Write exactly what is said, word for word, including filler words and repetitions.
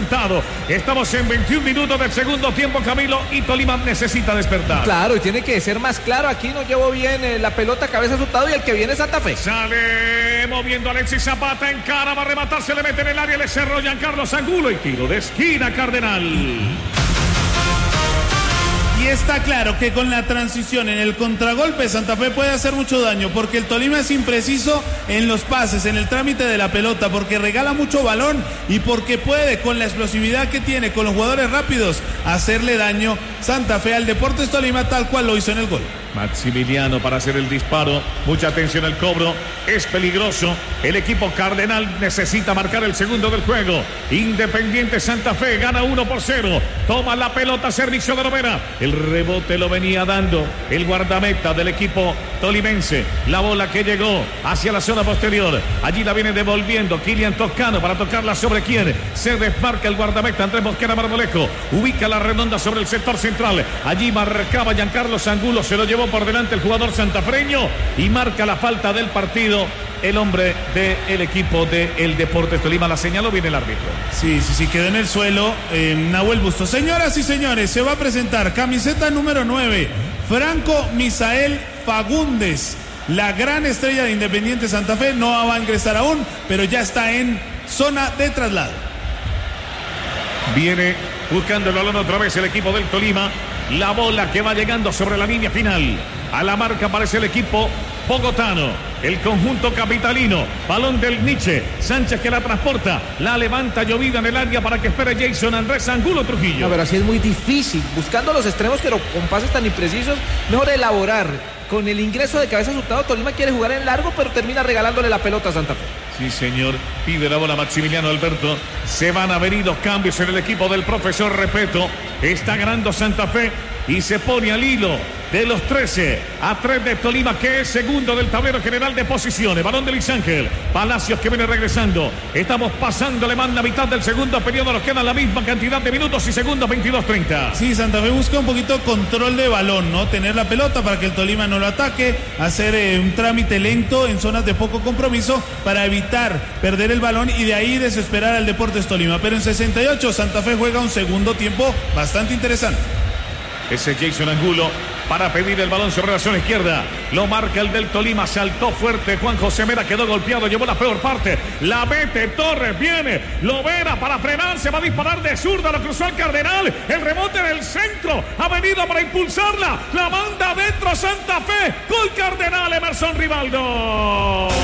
resultado. Estamos en veintiún minutos del segundo tiempo, Camilo, y Tolima necesita despertar. Claro, y tiene que ser más claro. Aquí no llevo bien eh, la pelota, cabeza asustado, y el que viene es Santa Fe. Sale moviendo Alexis Zapata, en cara, va a rematar, se le mete en el área, le cerró Giancarlo Angulo y tiro de esquina Cardenal. Y está claro que con la transición en el contragolpe Santa Fe puede hacer mucho daño, porque el Tolima es impreciso en los pases, en el trámite de la pelota, porque regala mucho balón y porque puede, con la explosividad que tiene, con los jugadores rápidos, hacerle daño Santa Fe al Deportes Tolima, tal cual lo hizo en el gol. Maximiliano para hacer el disparo, mucha atención al cobro, es peligroso, el equipo Cardenal necesita marcar el segundo del juego. Independiente Santa Fe gana uno por cero, toma la pelota, servicio de Lovera, el rebote lo venía dando el guardameta del equipo tolimense, la bola que llegó hacia la zona posterior, allí la viene devolviendo Kylian Toscano para tocarla sobre quién, se desmarca el guardameta Andrés Mosquera Marmolejo, ubica la redonda sobre el sector central, allí marcaba Giancarlo Angulo, se lo llevó por delante el jugador santafreño y marca la falta del partido el hombre del equipo del Deportes Tolima. La señaló bien el árbitro. Sí, sí, sí, quedó en el suelo eh, Nahuel Bustos. Señoras y señores, se va a presentar camiseta número nueve, Franco Misael Fagundes, la gran estrella de Independiente Santa Fe. No va a ingresar aún, pero ya está en zona de traslado. Viene buscando el balón otra vez el equipo del Tolima. La bola que va llegando sobre la línea final. A la marca aparece el equipo bogotano, el conjunto capitalino. Balón del Nietzsche, Sánchez que la transporta, la levanta llovida en el área para que espere Jason Andrés Angulo Trujillo. No, pero así es muy difícil, buscando los extremos, pero con pases tan imprecisos, mejor elaborar. Con el ingreso de cabeza asustado, Tolima quiere jugar en largo, pero termina regalándole la pelota a Santa Fe. Sí, señor, pide la bola Maximiliano Alberto. Se van a venir los cambios en el equipo del profesor Repeto. Está ganando Santa Fe y se pone al hilo de los trece a tres de Tolima, que es segundo del tablero general de posiciones. Balón de Luis Ángel Palacios que viene regresando. Estamos pasándole más la mitad del segundo periodo. Nos queda la misma cantidad de minutos y segundos, veintidós treinta. Sí, Santa Fe busca un poquito control de balón, ¿no? Tener la pelota para que el Tolima no lo ataque, hacer eh, un trámite lento en zonas de poco compromiso para evitar perder el balón y de ahí desesperar al Deportes Tolima. Pero en sesenta y ocho Santa Fe juega un segundo tiempo bastante interesante. Ese Jason Angulo para pedir el balón sobre la zona izquierda. Lo marca el del Tolima. Saltó fuerte Juan José Mera. Quedó golpeado. Llevó la peor parte. La mete Torres. Viene Lovera para frenarse. Va a disparar de zurda. Lo cruzó al Cardenal. El rebote del centro. Ha venido para impulsarla. La manda adentro Santa Fe. Gol Cardenal. Emerson Rivaldo.